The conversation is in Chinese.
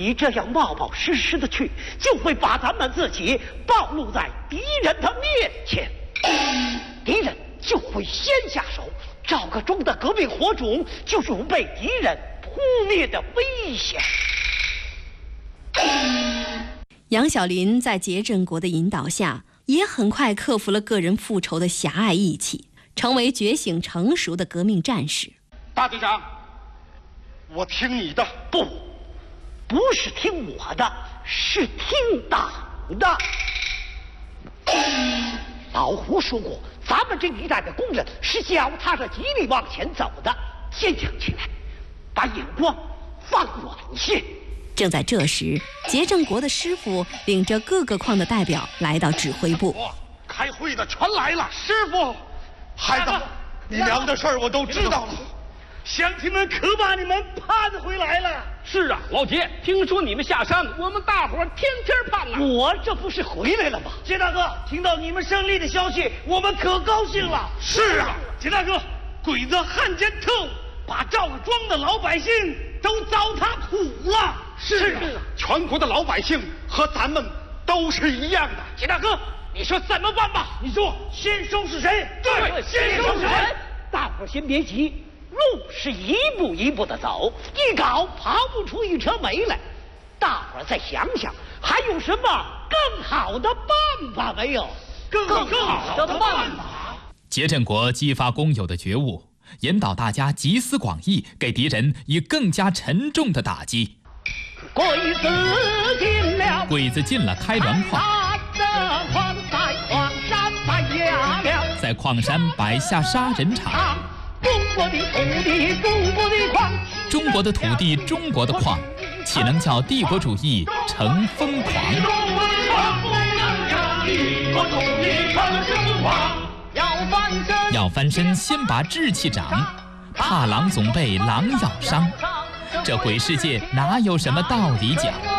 你这样冒冒失失的去，就会把咱们自己暴露在敌人的面前，敌人就会先下手。赵克忠的革命火种就有被敌人扑灭的危险。 杨小林在结振国的引导下，也很快克服了个人复仇的狭隘义气，成为觉醒成熟的革命战士。 大队长，我听你的。 不是听我的，是听党的。老胡说过，咱们这一代的工人是脚踏着吉利往前走的，坚强起来，把眼光放远些。 正在这时，结振国的师傅领着各个矿的代表来到指挥部。 开会的全来了。师傅，孩子，你娘的事儿我都知道了。乡亲们可把你们盼回来了。 是啊，老杰，听说你们下山，我们大伙天天盼呢。 我这不是回来了吗？ 杰大哥，听到你们胜利的消息，我们可高兴了。 是啊， 杰大哥，鬼子汉奸特务把赵家庄的老百姓都糟蹋苦了。 是啊，全国的老百姓和咱们都是一样的。 杰大哥，你说怎么办吧？你说先收拾谁？ 对，先收拾谁？ 大伙先别急。路是一步一步的走，一搞刨不出一车煤来。大伙儿再想想，还有什么更好的办法没有？ 更好的办法。 结振国激发工友的觉悟，引导大家集思广益，给敌人以更加沉重的打击。鬼子进了开滦矿，在矿山摆下杀人场。中国的土地，中国的矿，岂能叫帝国主义成疯狂？要翻身，先拔志气长，怕狼总被狼咬伤。这鬼世界哪有什么道理讲？